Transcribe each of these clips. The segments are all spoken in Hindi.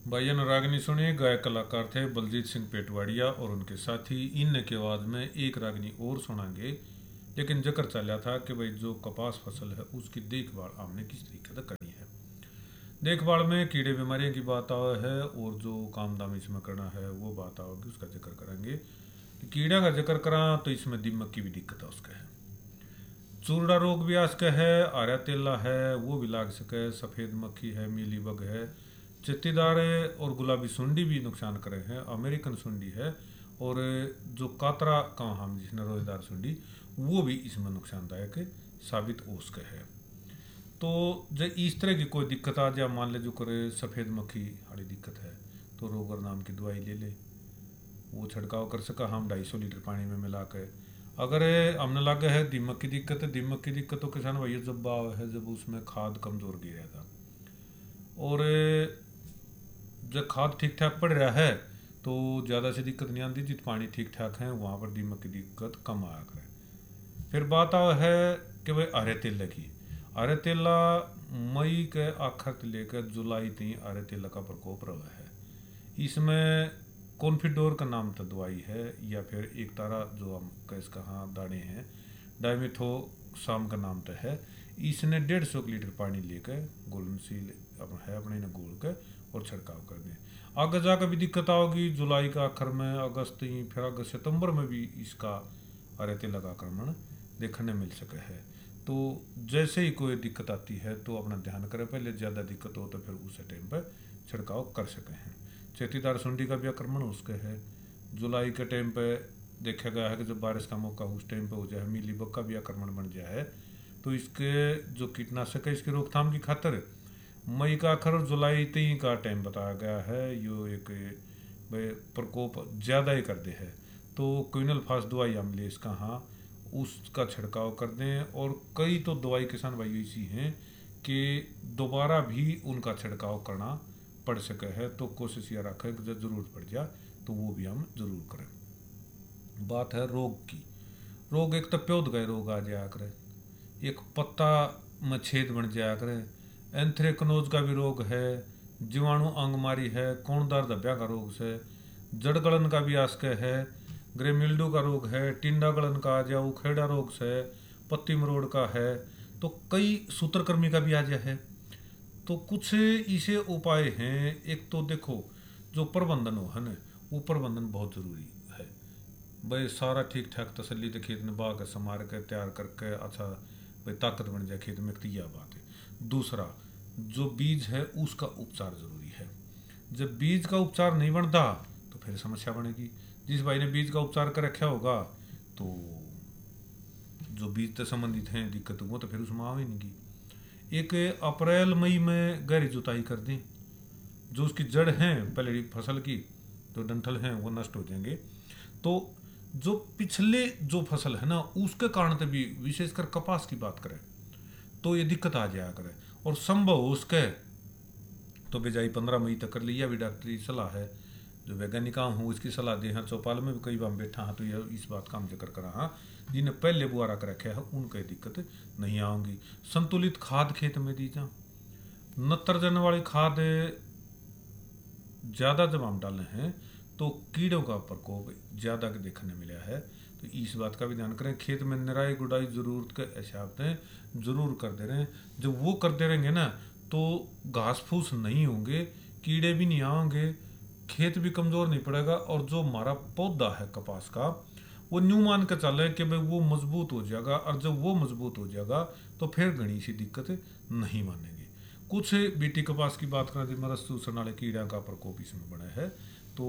भाई रागनी सुनिए। गायक कलाकार थे बलजीत सिंह पेटवाड़िया और उनके साथी। इन के आवाज में एक रागनी और सुनांगे, लेकिन जिक्र चला था कि भाई जो कपास फसल है उसकी देखभाल हमने किस तरीके से करनी है। देखभाल में कीड़े बीमारियों की बात आवा है और जो काम दाम इसमें करना है वो बात आओगी, उसका जिक्र करेंगे। कीड़ा का जिक्र करा तो इसमें दीमक की भी दिक्कत है उसका है। चूरड़ा रोग भी आजकल है, आर्या तेला है वो भी लाग सके, सफ़ेद मक्खी है, मीली बग है, चित्तीदार और गुलाबी सुंडी भी नुकसान करे हैं, अमेरिकन सुंडी है और जो कातरा का हम जिसने रोजेदार सुंडी वो भी इसमें नुकसानदायक साबित हो सके है। तो जब इस तरह की कोई दिक्कत आ जाए, मान ले जो करे सफ़ेद मक्खी वाली दिक्कत है, तो रोगर नाम की दवाई ले ले, वो छिड़काव कर सका हम 250 लीटर पानी में मिला के। अगर हमने लगे है दीमक की दिक्कत है, दीमक की दिक्कत तो किसान भैया जब बाव है जब उसमें खाद कमज़ोर गिर था और जब खाद ठीक ठाक पड़ रहा है तो ज़्यादा से दिक्कत नहीं आती। जित पानी ठीक ठाक है वहाँ पर दीमक की दिक्कत कम आया करे। फिर बात आ है कि भाई आर्य तेला की। आर्य तेला मई के आखिर से लेकर जुलाई तक आर्य तेला का प्रकोप रहा है। इसमें कॉन्फिडोर का नाम तो दवाई है, या फिर एक तारा जो हम कैस कहाँ दाने हैं डायमिथो शाम का नाम तो है। इसने 150 लीटर पानी लेकर घुलनशील है अपने ने घोल के और छिड़काव कर दें। आगे जाकर भी दिक्कत आओगी जुलाई का आखिर में, अगस्त ही, फिर अगस्त सितंबर में भी इसका आर्य तेला का आक्रमण देखने मिल सके है। तो जैसे ही कोई दिक्कत आती है तो अपना ध्यान करें, पहले ज़्यादा दिक्कत हो तो फिर उस टाइम पर छिड़काव कर सके हैं। चेतीदार सुंडी का भी आक्रमण उसके है। जुलाई के टाइम पे देखा गया है कि जब बारिश का मौका उस टाइम पे हो जाए, मीली बग का भी आक्रमण बन जाए तो इसके जो कीटनाशक है इसकी रोकथाम की खातिर मई का आखिर और जुलाई तक का टाइम बताया गया है। यो एक प्रकोप ज़्यादा ही कर दे है तो क्विनल फास्ट दवाई हम ले इसका हाँ उसका छिड़काव कर दें। और कई तो दवाई किसान भाई ऐसी हैं कि दोबारा भी उनका छिड़काव करना पड़ सके है, तो कोशिश ये रखें कि जब ज़रूरत पड़ जाए तो वो भी हम ज़रूर करें। बात है रोग की। रोग एक तो प्योद गए रोग आ जाया करे, एक पत्ता में छेद बन जाया करे, एंथ्रेक्नोज का भी रोग है, जीवाणु अंगमारी है, कोणदार धब्बा का रोग से, जड़ गलन का भी आस्के है, ग्रे मिल्डू का रोग है, टिंडा गलन का आ जाए, उखेड़ा रोग से, पत्ती मरोड़ का है, तो कई सूत्रकृमि का भी आ जाए है। तो कुछ इसे उपाय हैं। एक तो देखो जो प्रबंधन हो है ना, वो प्रबंधन बहुत ज़रूरी है। भाई सारा ठीक ठाक तसल्ली के खेत में बा के संवार के तैयार करके अच्छा भाई ताकत बन जाए खेत में, यह बात है। दूसरा जो बीज है उसका उपचार जरूरी है। जब बीज का उपचार नहीं बनता तो फिर समस्या बनेगी। जिस भाई ने बीज का उपचार कर रखा होगा तो जो बीज से संबंधित हैं दिक्कत वो तो फिर उसमें आ ही नहीं। एक अप्रैल मई में गहरी जुताई कर दें। जो उसकी जड़ हैं पहले फसल की जो डंठल हैं वो नष्ट हो जाएंगे। तो जो पिछले जो फसल है ना उसके कारण से भी विशेषकर कपास की बात करें तो ये दिक्कत आ जाया करे। और संभव हो उसके तो बिजाई 15 मई तक कर लिया भी डॉक्टरी सलाह है। जो वैज्ञानिक हूँ इसकी सलाह दे हाँ, चौपाल में भी कई बार बैठा हाँ तो यह इस बात का हम जिक्र करा हाँ, जिन्हें पहले बुआरा कर रखे है उनके दिक्कत नहीं आऊँगी। संतुलित खाद खेत में दी जा, नत्रजन वाली खाद ज़्यादा जब हम डाले हैं तो कीड़ों का प्रकोप ज़्यादा देखने मिला है। तो इस बात का भी ध्यान करें। खेत में निराई गुड़ाई ज़रूरत के हिसाब से ज़रूर कर दे रहे हैं। जब वो करते रहेंगे ना तो घास फूस नहीं होंगे, कीड़े भी नहीं आएंगे, खेत भी कमज़ोर नहीं पड़ेगा। और जो हमारा पौधा है कपास का वो न्यू मान के चले कि भाई वो मजबूत हो जाएगा। और जब वो मजबूत हो जाएगा तो फिर घनी सी दिक्कत नहीं मानेंगे। कुछ बीटी कपास की बात करें तो मरस चूसने वाले कीड़ा का प्रकोप इसमें बना है। तो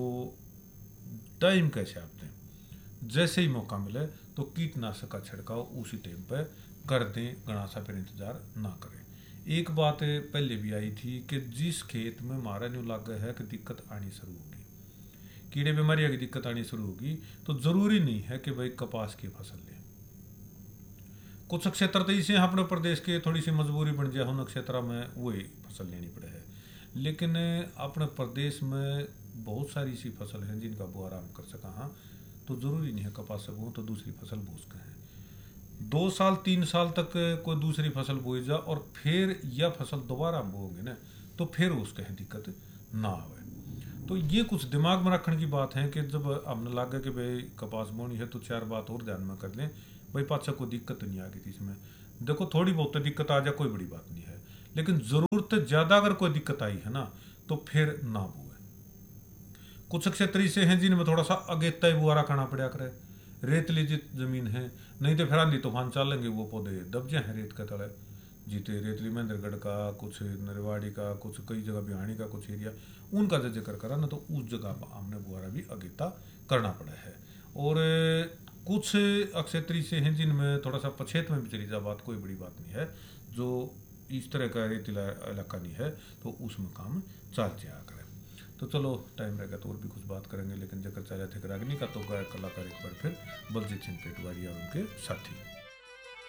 टाइम के हिसाब से जैसे ही मौका मिले तो कीटनाशक का छिड़काव उसी टाइम पर कर दें, घना सा फिर इंतजार ना करें। एक बात पहले भी आई थी कि जिस खेत में मारा न्यू लग है कि दिक्कत आनी शुरू होगी, कीड़े बीमारियां की दिक्कत आनी शुरू होगी, तो जरूरी नहीं है कि भाई कपास की फसल लें। कुछ क्षेत्र तो इसे अपने प्रदेश के थोड़ी सी मजबूरी बन जाए उन क्षेत्र में वही फसल लेनी पड़े है। लेकिन अपने प्रदेश में बहुत सारी सी फसल हैं जिनका बुआरा हम कर सका हाँ, तो ज़रूरी नहीं है कपास से बो तो दूसरी फसल बो सके हैं। 2 साल 3 साल तक कोई दूसरी फसल बोई जा और फिर यह फसल दोबारा हम बोएंगे ना तो फिर उसके दिक्कत ना आवे। तो ये कुछ दिमाग में रखने की बात है कि जब हमने लगा कि भाई कपास बोनी है तो चार बात और ध्यान में कर लें। भाई पाछा कोई दिक्कत नहीं आ गई थी इसमें, देखो थोड़ी बहुत दिक्कत आ जाए कोई बड़ी बात नहीं है, लेकिन ज़रूरत ज़्यादा अगर कोई दिक्कत आई है ना तो फिर ना बोए। कुछ क्षेत्र ऐसे हैं जिनमें थोड़ा सा अगेता ही बुआरा करना पड़ा करे, रेतली जमीन है, नहीं तो फिर आंधी तूफान चलेंगे वो पौधे दब जाए हैं रेत के तले। जीते रेतली महेंद्रगढ़ का, कुछ नरवाड़ी का, कुछ कई जगह बिहानी का कुछ एरिया, उनका जो जिक्र करा ना तो उस जगह पर हमने बुआरा भी अगेता करना पड़ा है। और कुछ क्षेत्र से हैं जिनमें थोड़ा सा पछेत में भी चली जा बात, कोई बड़ी बात नहीं है, जो इस तरह का रेतीला इलाका नहीं है तो उसमें काम चल जाया करे। तो चलो टाइम रहेगा तो और भी कुछ बात करेंगे, लेकिन जगह चले थे रागनी का तो गायक कलाकार एक बार फिर बलजीत सिंह पेटवारी और उनके साथी।